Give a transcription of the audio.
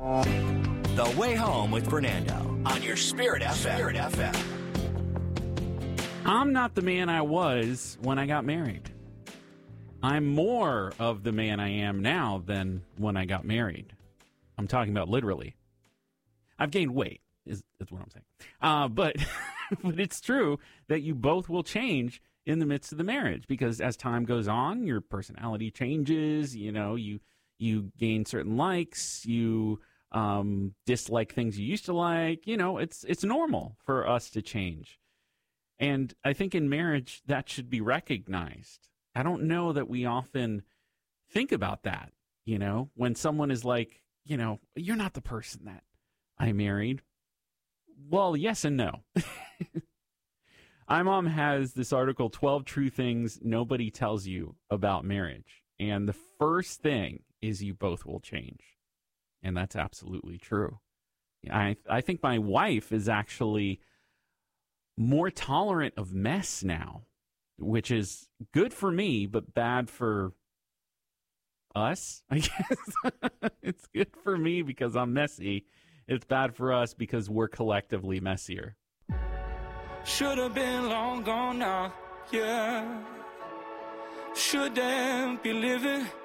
The Way Home with Fernando on your Spirit FM. Spirit FM. I'm not the man I was when I got married. I'm more of the man I am now than when I got married. I'm talking about literally. I've gained weight, is what I'm saying. But but it's true that you both will change in the midst of the marriage, because as time goes on, your personality changes. You know, you gain certain likes. You dislike things you used to like. You know, it's normal for us to change. And I think in marriage, that should be recognized. I don't know that we often think about that, you know, when someone is like, you know, you're not the person that I married. Well, yes and no. iMom has this article, 12 True Things Nobody Tells You About Marriage. And the first thing is you both will change. And that's absolutely true. I think my wife is actually more tolerant of mess now, which is good for me, but bad for us, I guess. It's good for me because I'm messy. It's bad for us because we're collectively messier. Should have been long gone now, yeah. Shouldn't be living